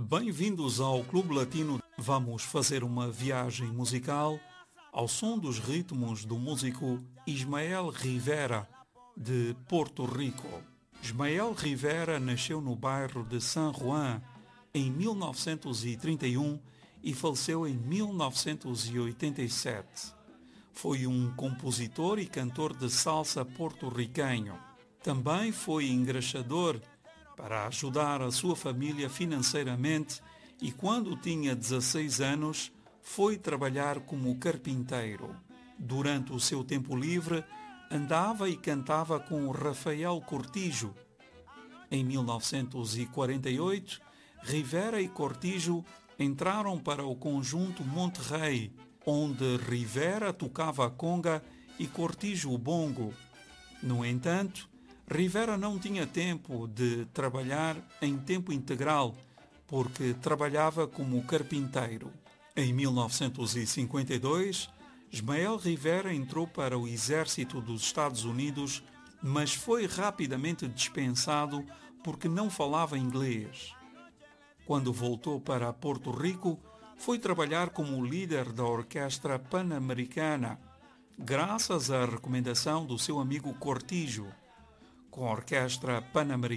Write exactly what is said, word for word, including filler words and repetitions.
Bem-vindos ao Clube Latino. Vamos fazer uma viagem musical ao som dos ritmos do músico Ismael Rivera, de Porto Rico. Ismael Rivera nasceu no bairro de San Juan em mil novecentos e trinta e um e faleceu em mil novecentos e oitenta e sete. Foi um compositor e cantor de salsa porto-riquenho. Também foi engraxador para ajudar a sua família financeiramente e, quando tinha dezesseis anos, foi trabalhar como carpinteiro. Durante o seu tempo livre, andava e cantava com Rafael Cortijo. Em mil novecentos e quarenta e oito, Rivera e Cortijo entraram para o conjunto Monterrey, onde Rivera tocava a conga e Cortijo o bongo. No entanto, Rivera não tinha tempo de trabalhar em tempo integral, porque trabalhava como carpinteiro. Em mil novecentos e cinquenta e dois, Ismael Rivera entrou para o exército dos Estados Unidos, mas foi rapidamente dispensado porque não falava inglês. Quando voltou para Porto Rico, foi trabalhar como líder da Orquestra Pan-Americana, graças à recomendação do seu amigo Cortijo. Com a Orquestra Pan-Americana,